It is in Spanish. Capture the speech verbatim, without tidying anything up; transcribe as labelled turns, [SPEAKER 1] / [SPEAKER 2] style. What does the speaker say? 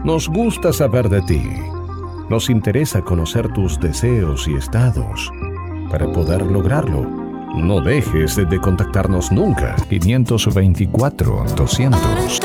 [SPEAKER 1] Nos gusta saber de ti. Nos interesa conocer tus deseos y estados. Para poder lograrlo, no dejes de contactarnos nunca. quinientos veinticuatro, doscientos.